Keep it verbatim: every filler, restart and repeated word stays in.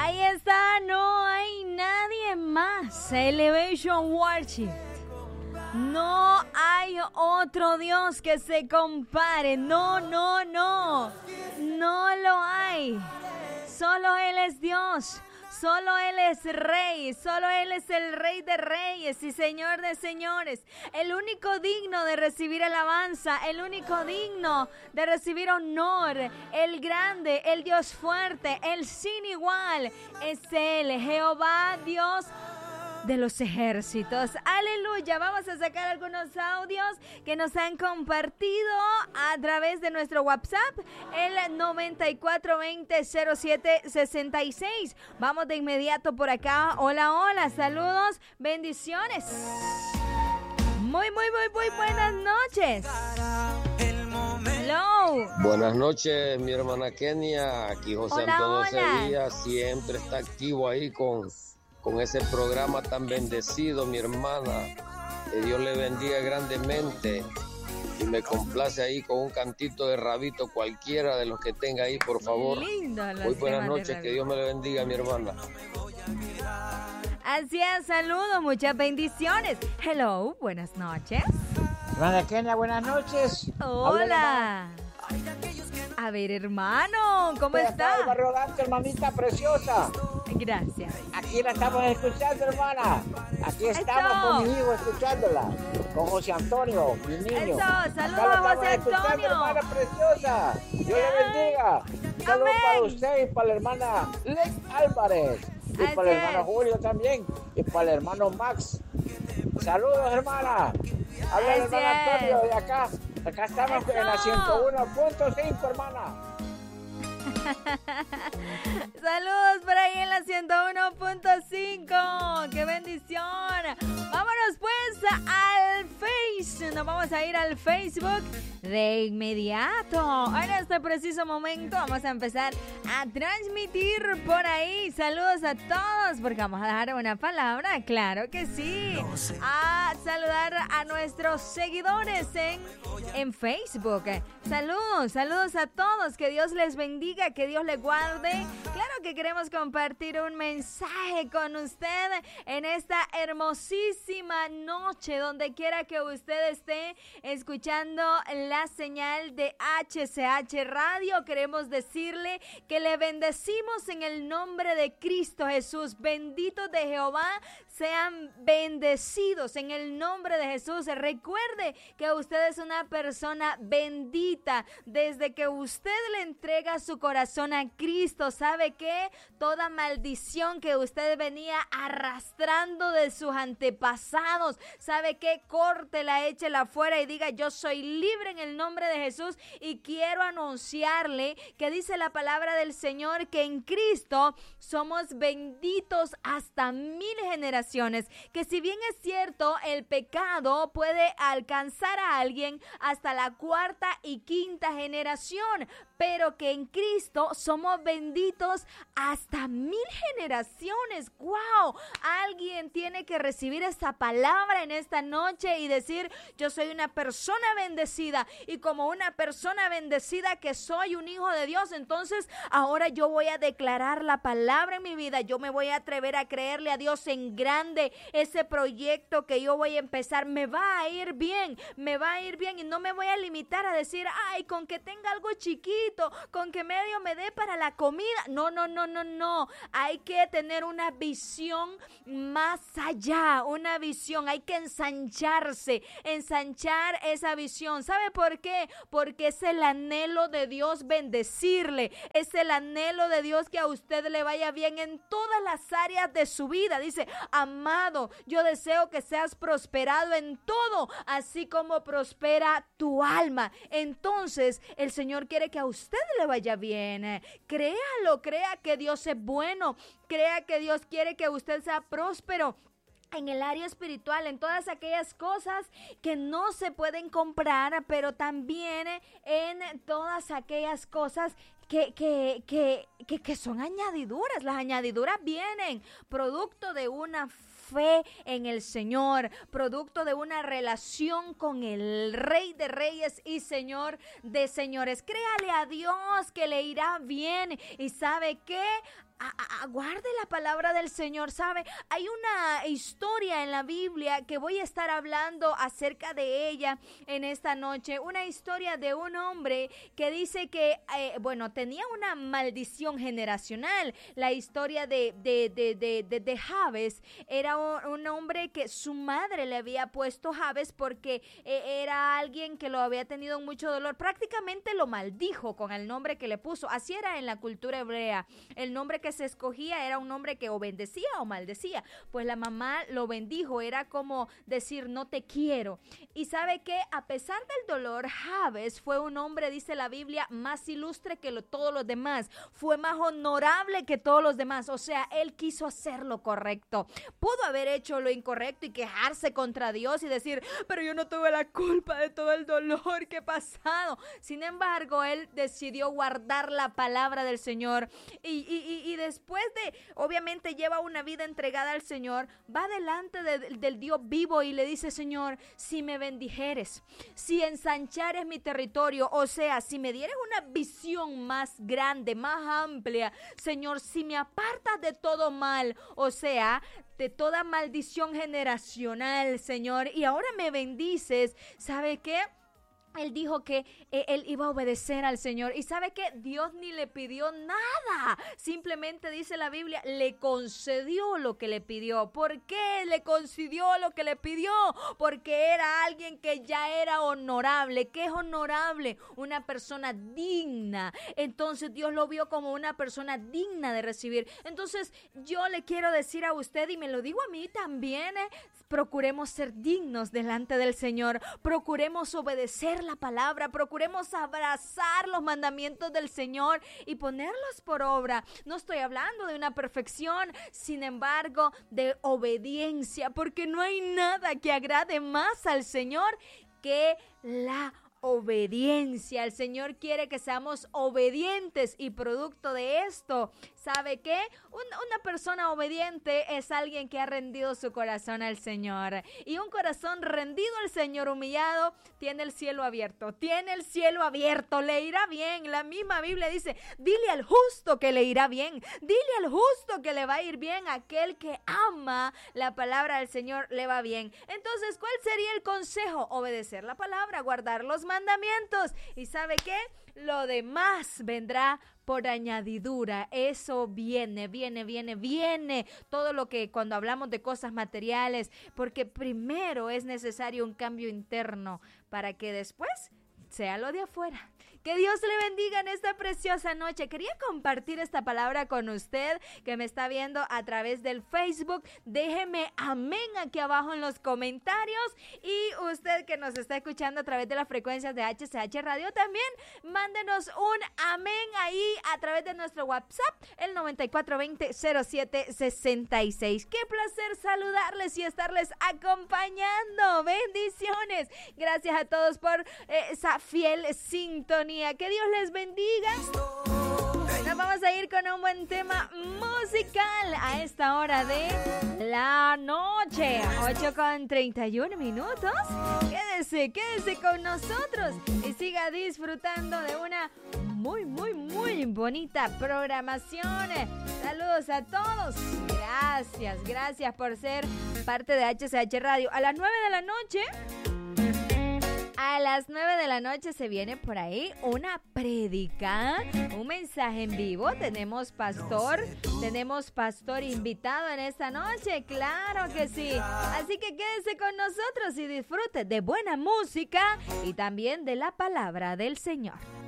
Ahí está, no hay nadie más. Elevation Worship. No hay otro Dios que se compare. No, no, no. No lo hay. Solo Él es Dios. Solo Él es Rey, solo Él es el Rey de Reyes y Señor de Señores. El único digno de recibir alabanza, el único digno de recibir honor, el grande, el Dios fuerte, el sin igual, es Él, Jehová Dios de los ejércitos. Aleluya. Vamos a sacar algunos audios que nos han compartido a través de nuestro WhatsApp, el noventa y cuatro veinte cero siete sesenta y seis. Vamos de inmediato por acá. Hola, hola, saludos, bendiciones. Muy, muy, muy, muy buenas noches. Hello. Buenas noches, mi hermana Kenia. Aquí José Hola, Antonio hola. Sevilla siempre está activo ahí con con ese programa tan bendecido, mi hermana. Que Dios le bendiga grandemente. Y me complace ahí con un cantito de Rabito, cualquiera de los que tenga ahí, por favor. Lindo los Muy buenas temas de noches, Rabito. que Dios me le bendiga, mi hermana. Así es, saludos, muchas bendiciones. Hello, buenas noches. Hermana Kenia, buenas noches. Hola. A ver, hermano, ¿cómo está? El barrio Dante, hermanita preciosa. Gracias. Aquí la estamos escuchando, hermana. Aquí estamos Eso. con mi hijo escuchándola. Con José Antonio, mi niño. Eso, Acá saludos la a estamos José escuchando, Antonio. hermana preciosa. Dios le bendiga. Un saludo Amén. para usted y para la hermana Lex Álvarez. Y Así para el hermano es. Julio también. Y para el hermano Max. Saludos, hermana. Habla el Así hermano es. Antonio de acá. Acá estamos Eso. en la ciento uno punto cinco, hermana. Saludos por ahí en la ciento uno punto cinco. ¡Qué bendición! Vámonos pues al Face. Nos vamos a ir al Facebook de inmediato. En este preciso momento vamos a empezar a transmitir por ahí. Saludos a todos porque vamos a dejar una palabra, claro que sí. A saludar a nuestros seguidores en, en Facebook. Saludos, saludos a todos. Que Dios les bendiga, que Dios les guarde. Claro que queremos compartir un mensaje con usted en esta hermosísima noche, donde quiera que usted esté escuchando la señal de H C H Radio. Queremos decirle que le bendecimos en el nombre de Cristo Jesús. Benditos de Jehová, sean bendecidos en el nombre de Jesús. Recuerde que usted es una persona bendita desde que usted le entrega su corazón a Cristo. ¿Sabe qué? Toda maldición que usted venía arrastrando de sus antepasados, ¿sabe qué? Córtela, échela fuera y diga: yo soy libre en el nombre de Jesús. Y quiero anunciarle que dice la palabra del Señor que en Cristo somos benditos hasta mil generaciones. Que si bien es cierto, el pecado puede alcanzar a alguien hasta la cuarta y quinta generación, pero que en Cristo somos benditos hasta mil generaciones. ¡Wow! Alguien tiene que recibir esta palabra en esta noche y decir: yo soy una persona bendecida, y como una persona bendecida que soy un hijo de Dios, entonces ahora yo voy a declarar la palabra en mi vida. Yo me voy a atrever a creerle a Dios en grande. Ese proyecto que yo voy a empezar me va a ir bien, me va a ir bien, y no me voy a limitar a decir: ay, con que tenga algo chiquito, con que medio me dé para la comida. No, no, no, no, no. Hay que tener una visión más allá, una visión. Hay que ensancharse, ensanchar esa visión. ¿Sabe por qué? Porque es el anhelo de Dios bendecirle. Es el anhelo de Dios que a usted le vaya bien en todas las áreas de su vida. Dice: amado, yo deseo que seas prosperado en todo, así como prospera tu alma. Entonces, el Señor quiere que a usted le vaya bien. Créalo, crea que Dios es bueno. Crea que Dios quiere que usted sea próspero en el área espiritual, en todas aquellas cosas que no se pueden comprar, pero también en todas aquellas cosas que, que, que, que, que son añadiduras. Las añadiduras vienen producto de una fe en el Señor, producto de una relación con el Rey de Reyes y Señor de Señores. Créale a Dios que le irá bien, y ¿sabe qué? a, a, guarde la palabra del Señor, ¿sabe? Hay una historia en la Biblia que voy a estar hablando acerca de ella en esta noche. Una historia de un hombre que dice que, eh, bueno, tenía una maldición generacional. La historia de, de, de, de, de, de Jabes era un, un hombre que su madre le había puesto Jabes porque eh, era alguien que lo había tenido mucho dolor. Prácticamente lo maldijo con el nombre que le puso. Así era en la cultura hebrea. El nombre que se escogía era un nombre que o bendecía o maldecía. Pues la mamá lo bendijo. Era como decir no te quiero. Y sabe que a pesar del dolor, Jabes fue un hombre, dice la Biblia, más ilustre que lo, todos los demás. Fue más honorable que todos los demás. O sea, él quiso hacer lo correcto. Pudo haber hecho lo incorrecto y quejarse contra Dios y decir, pero yo no tuve la culpa de todo el dolor que he pasado. Sin embargo, él decidió guardar la palabra del Señor y, y, y después de, obviamente lleva una vida entregada al Señor, va delante de, del Dios vivo y le dice, Señor, si me bendijeres, si ensanchares mi territorio, o sea, si me dieres una visión más grande, más amplia, Señor, si me apartas de todo mal, o sea, de toda maldición generacional, Señor, y ahora me bendices, ¿sabe qué? Él dijo que eh, él iba a obedecer al Señor. Y ¿sabe qué? Dios ni le pidió nada. Simplemente dice la Biblia, le concedió lo que le pidió. ¿Por qué le concedió lo que le pidió? Porque era alguien que ya era honorable. ¿Qué es honorable? Una persona digna. Entonces Dios lo vio como una persona digna de recibir. Entonces yo le quiero decir a usted, y me lo digo a mí también, eh, procuremos ser dignos delante del Señor. Procuremos obedecer la palabra, procuremos abrazar los mandamientos del Señor y ponerlos por obra. No estoy hablando de una perfección, sin embargo, de obediencia, porque no hay nada que agrade más al Señor que la obediencia. El Señor quiere que seamos obedientes y producto de esto, ¿sabe qué? Una, una persona obediente es alguien que ha rendido su corazón al Señor. Y un corazón rendido al Señor, humillado, tiene el cielo abierto. Tiene el cielo abierto, le irá bien. La misma Biblia dice, dile al justo que le irá bien. Dile al justo que le va a ir bien. Aquel que ama la palabra del Señor le va bien. Entonces, ¿cuál sería el consejo? Obedecer la palabra, guardar los mandamientos. ¿Y sabe qué? Lo demás vendrá por añadidura. Eso viene, viene, viene, viene. Todo lo que cuando hablamos de cosas materiales, porque primero es necesario un cambio interno para que después sea lo de afuera. Que Dios le bendiga en esta preciosa noche. Quería compartir esta palabra con usted que me está viendo a través del Facebook. Déjeme amén aquí abajo en los comentarios. Y usted que nos está escuchando a través de las frecuencias de H C H Radio también, mándenos un amén ahí a través de nuestro WhatsApp, el noventa y cuatro veinte cero siete sesenta y seis. Qué placer saludarles y estarles acompañando. Bendiciones. Gracias a todos por eh, esa fiel sintonía. Que Dios les bendiga. Nos vamos a ir con un buen tema musical a esta hora de la noche. ocho con treinta y uno minutos. Quédese, quédese con nosotros y siga disfrutando de una muy, muy, muy bonita programación. Saludos a todos. Gracias, gracias por ser parte de H C H Radio. A las nueve de la noche... A las nueve de la noche se viene por ahí una prédica, un mensaje en vivo. Tenemos pastor, tenemos pastor invitado en esta noche, claro que sí. Así que quédese con nosotros y disfrute de buena música y también de la palabra del Señor.